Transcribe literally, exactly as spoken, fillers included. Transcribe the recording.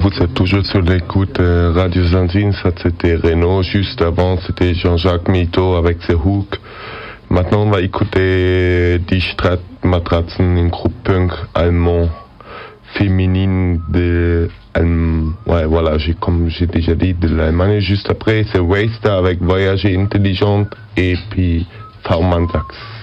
Vous êtes toujours sur l'écoute euh, Radio Zanzine, ça c'était Renaud, juste avant c'était Jean-Jacques Mito avec The Hook. Maintenant on va écouter Die Stratmatratzen, un groupe punk allemand féminine de Allem- ouais voilà, j'ai, comme j'ai déjà dit, de l'Allemagne. Juste après c'est Waster avec Voyager Intelligente et puis Farmantax.